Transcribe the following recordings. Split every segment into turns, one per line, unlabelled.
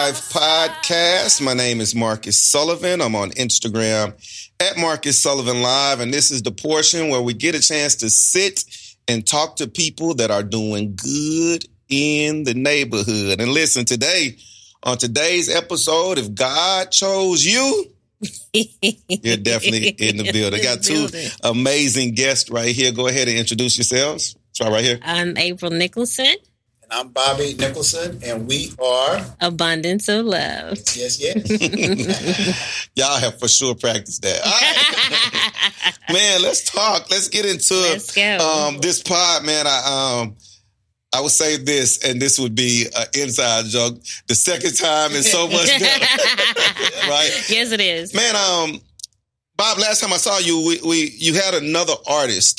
Live podcast. My name is Marcus Sullivan. I'm on Instagram at Marcus Sullivan Live, and this is the portion where we get a chance to sit and talk to people that are doing good in the neighborhood. And listen, today, on today's episode, if God chose you, you're definitely in the building. I got two amazing guests right here. Go ahead and introduce yourselves. Try right here.
I'm April Nicholson.
And I'm Bobby Nicholson, and we are
Abundance of Love.
Yes.
Y'all have for sure practiced that. All right. Man, let's talk. Let's get into this pod, man. I would say this, and this would be an inside joke. The second time is so much better, right?
Yes, it is.
Man, Bob, last time I saw you, you had another artist.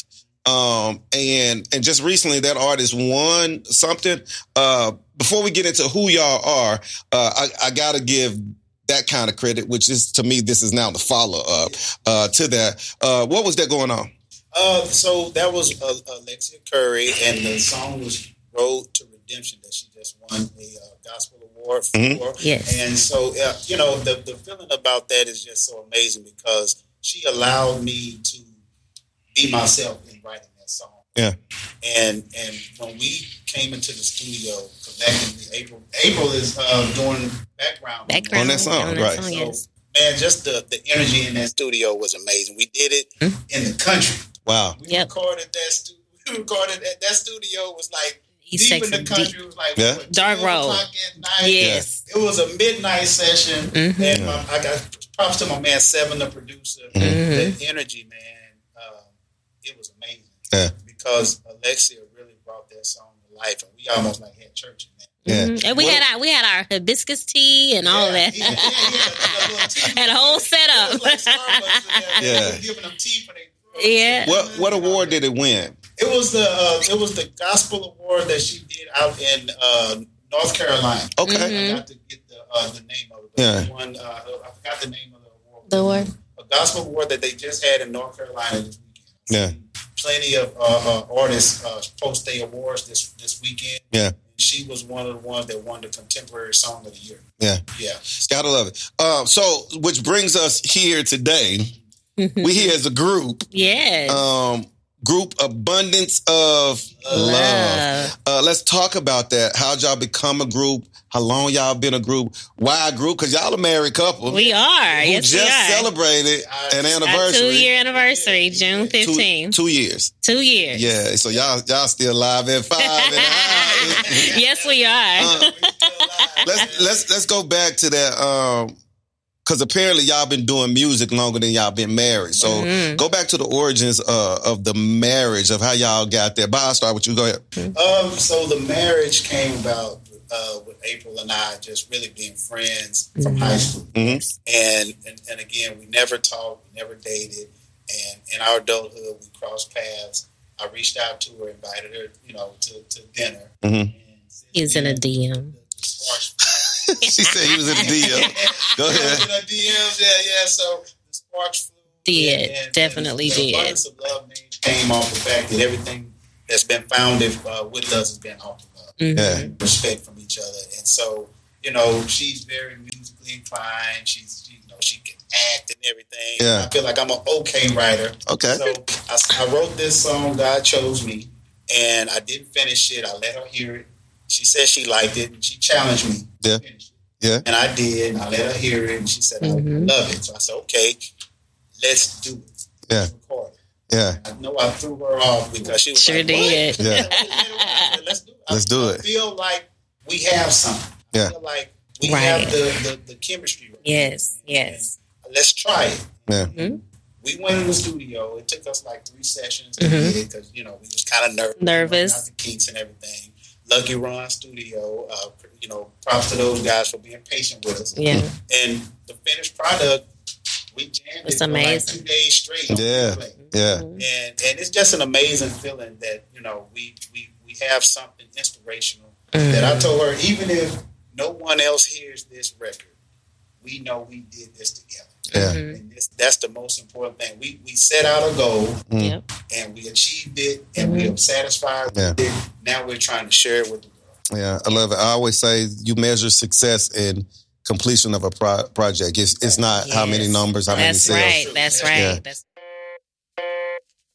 And just recently that artist won something. Before we get into who y'all are, I gotta give that kind of credit, which is, to me, this is now the follow-up to that. What was that going on?
So that was Alexia Curry, and the song was Road to Redemption that she just won a gospel award for.
Mm-hmm.
Yes.
And so, the feeling about that is just so amazing because she allowed me to be myself in writing that song.
Yeah.
And when we came into the studio collectively, April is doing background
on that song, right?
So,
yes.
man, just the energy in that studio was amazing. We did it in the country.
Wow.
We recorded that. That studio was like deep in the country. It was like
Dark Road.
Yes. It was a midnight session, and I got props to my man Seven, the producer. The energy, man. It was amazing.
Yeah.
Because Alexia really brought that song to life, and we almost like had church in that.
Yeah.
And we had our hibiscus tea and all of that. Had a whole setup.
It was like Starbucks in there. We were giving them tea for their
Yeah.
What award did it win?
It was the gospel award that she did out in North Carolina.
Okay.
I got to get the name of it. But
Yeah.
One, I forgot the name of the award.
The award?
A gospel award that they just had in North Carolina this weekend.
Yeah.
Plenty of artists post their awards this weekend.
Yeah.
She was one of the ones that won the Contemporary Song of the Year.
Yeah.
Yeah.
Gotta love it. So, which brings us here today. We here as a group.
Yes.
Group Abundance of Love. Let's talk about that. How'd y'all become a group? How long y'all been a group? Why a group? Because y'all a married couple.
We are.
Who
Yes,
just
we are.
celebrated an
Our
anniversary.
2-year anniversary, June 15th.
2 years.
2 years.
Yeah. So y'all still live at 5 and a half.
Yes, we are.
Let's go back to that. Because apparently y'all been doing music longer than y'all been married. So go back to the origins of the marriage, of how y'all got there. Bob, I'll start with you. Go ahead.
So the marriage came about with April and I just really being friends from high school. And again, we never talked, we never dated. And in our adulthood, we crossed paths. I reached out to her, invited her, to dinner. And
He's in a DM.
The sparks
She said he was in the DM. Go ahead.
in the DMs, yeah. So the sparks flew.
Definitely
the Abundance of Love name came off the fact that everything that's been founded with us has been off of love.
Yeah.
Respect from each other. And so, she's very musically inclined. She can act and everything.
Yeah.
I feel like I'm an okay writer.
Okay.
So I wrote this song, God Chose Me, and I didn't finish it. I let her hear it. She said she liked it, and she challenged me to finish it.
Yeah.
And I did, and I let her hear it, and she said, I love it. So I said, okay, let's do it.
Yeah.
Let's record it.
Yeah.
I know I threw her off because she was
Sure
like,
did.
what?
Yeah.
Let's do it.
Let's do it.
I feel like we have something.
Yeah.
I feel like we have the chemistry. Right?
Yes.
And let's try it.
Yeah.
We went in the studio. It took us like 3 sessions to get it because, we was kind of nervous. Out the kinks and everything. Lucky Ron Studio. Props to those guys for being patient with us.
Yeah.
And the finished product, we jammed
It's
it
amazing.
for like 2 days straight.
Yeah. Yeah.
And it's just an amazing feeling that, we have something inspirational that I told her, even if no one else hears this record, we know we did this together.
Yeah.
And that's the most important thing. We set out a goal
Yep.
and we achieved it and we are satisfied with it. Now we're trying to share it with the world.
Yeah, I love it. I always say you measure success in completion of a project. It's not how many numbers, how many sales.
That's right.
Yeah.